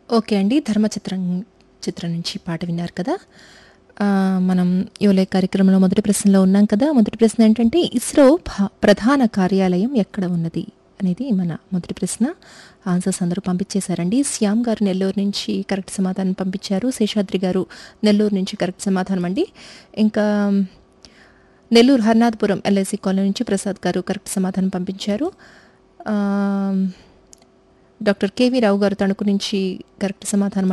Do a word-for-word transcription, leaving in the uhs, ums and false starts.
Okay అండి. 'ధర్మ చిత్రం' చిత్రం నుంచి పాట విన్నారు కదా! ఆహ్, మనం యువలయ కార్యక్రమంలో మొదటి ప్రశ్నలో ఉన్నాం కదా! మొదటి ప్రశ్న ఏంటంటే ఇస్రో భ ప్రధాన కార్యాలయం ఎక్కడ ఉన్నది? అనేది మన మొదటి ప్రశ్న. ఆన్సర్స్ అందరూ పంపించేశారండి. శ్యామ్ గారు నెల్లూరు నుంచి కరెక్ట్ సమాధానం పంపించారు. శేషాద్రి గారు నెల్లూరు నుంచి కరెక్ట్ సమాధానం అండి. ఇంకా నెల్లూరు హర్నాథపురం ఎల్ఐసి కాలనీ నుంచి ప్రసాద్ గారు కరెక్ట్ సమాధానం పంపించారు. ఆహ్, డాక్టర్ కేవీ రావు గారు తణుకు నుంచి కరెక్ట్ సమాధానం